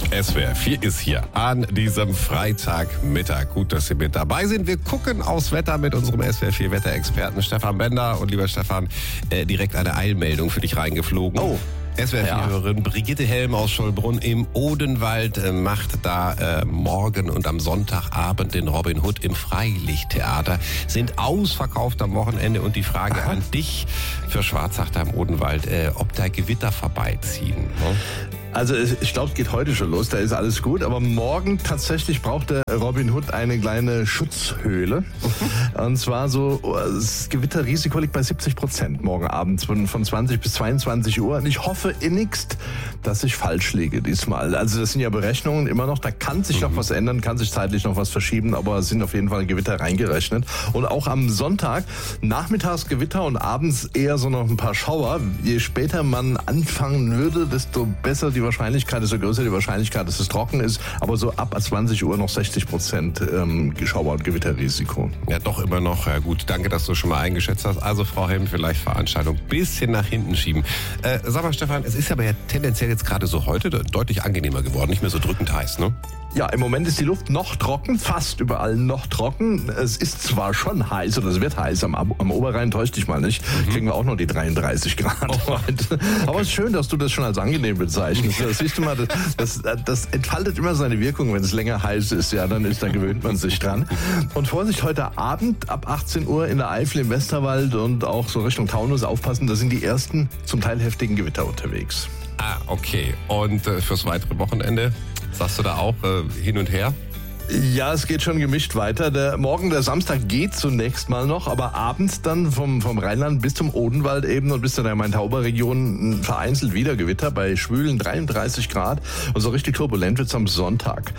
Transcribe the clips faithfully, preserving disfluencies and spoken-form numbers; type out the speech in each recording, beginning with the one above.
S W R vier ist hier an diesem Freitagmittag. Gut, dass Sie mit dabei sind. Wir gucken aufs Wetter mit unserem S W R vier Wetterexperten Stefan Bender. Und lieber Stefan, äh, direkt eine Eilmeldung für dich reingeflogen. Oh. S W R vier-Hörerin ja. Brigitte Helm aus Schollbrunn im Odenwald äh, macht da äh, morgen und am Sonntagabend den Robin Hood im Freilichttheater. Sind ausverkauft am Wochenende und die Frage Aha. an dich für Schwarzachter im Odenwald, äh, ob da Gewitter vorbeiziehen. Ne? Also ich glaube, es geht heute schon los, da ist alles gut. Aber morgen tatsächlich braucht der Robin Hood eine kleine Schutzhöhle. Und zwar so, das Gewitterrisiko liegt bei siebzig Prozent morgen Abend von, von zwanzig bis zweiundzwanzig Uhr. Und ich hoffe innigst, dass ich falsch liege diesmal. Also das sind ja Berechnungen immer noch, da kann sich noch was ändern, kann sich zeitlich noch was verschieben, aber es sind auf jeden Fall Gewitter reingerechnet. Und auch am Sonntag, nachmittags Gewitter und abends eher so noch ein paar Schauer. Je später man anfangen würde, desto besser die Die Wahrscheinlichkeit, desto größer die Wahrscheinlichkeit, dass es trocken ist, aber so ab zwanzig Uhr noch sechzig Prozent ähm, Schauer- und Gewitterrisiko. Ja, doch immer noch. Ja, gut, danke, dass du schon mal eingeschätzt hast. Also, Frau Helm, vielleicht Veranstaltung ein bisschen nach hinten schieben. Äh, sag mal, Stefan, es ist aber ja tendenziell jetzt gerade so heute deutlich angenehmer geworden, nicht mehr so drückend heiß, ne? Ja, im Moment ist die Luft noch trocken, fast überall noch trocken. Es ist zwar schon heiß, oder es wird heiß, am, am Oberrhein täuscht dich mal nicht, mhm. kriegen wir auch noch die dreiunddreißig Grad. Oh. Okay. Aber es ist schön, dass du das schon als angenehm bezeichnest. Das siehst du mal, das, das, das entfaltet immer seine Wirkung, wenn es länger heiß ist. Ja, dann ist, dann gewöhnt man sich dran. Und Vorsicht, heute Abend ab achtzehn Uhr in der Eifel, im Westerwald und auch so Richtung Taunus aufpassen, da sind die ersten zum Teil heftigen Gewitter unterwegs. Ah, okay. Und äh, fürs weitere Wochenende? Sagst du da auch äh, hin und her? Ja, es geht schon gemischt weiter. Der Morgen, der Samstag geht zunächst mal noch, aber abends dann vom, vom Rheinland bis zum Odenwald eben und bis zu der Main-Tauber-Region vereinzelt wieder Gewitter bei schwülen dreiunddreißig Grad. Und so richtig turbulent wird's am Sonntag.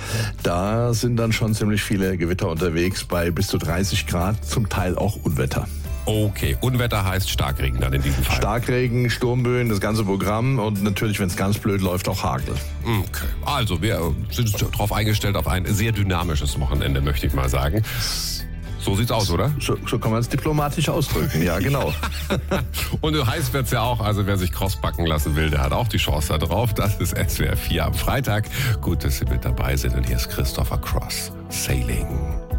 Da sind dann schon ziemlich viele Gewitter unterwegs bei bis zu dreißig Grad, zum Teil auch Unwetter. Okay, Unwetter heißt Starkregen dann in diesem Fall. Starkregen, Sturmböen, das ganze Programm und natürlich, wenn es ganz blöd läuft, auch Hagel. Okay, also wir sind darauf eingestellt auf ein sehr dynamisches Wochenende, möchte ich mal sagen. So sieht's aus, oder? So, so kann man es diplomatisch ausdrücken, ja, genau. Und heiß wird's ja auch, also wer sich kross backen lassen will, der hat auch die Chance da drauf. Das ist S W R vier am Freitag. Gut, dass Sie mit dabei sind und hier ist Christopher Cross, Sailing.